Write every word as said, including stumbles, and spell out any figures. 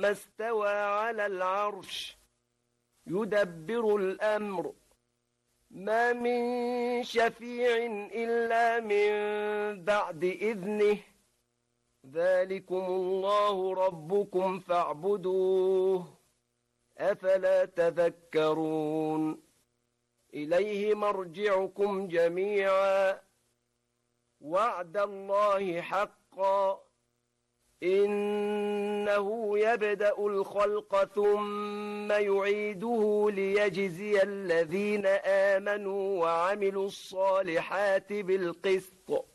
ما استوى على العرش يدبر الأمر ما من شفيع إلا من بعد إذنه ذلكم الله ربكم فاعبدوه أفلا تذكرون إليه مرجعكم جميعا وعد الله حقا إنه يبدأ الخلق ثم يعيده ليجزي الذين آمنوا وعملوا الصالحات بالقسط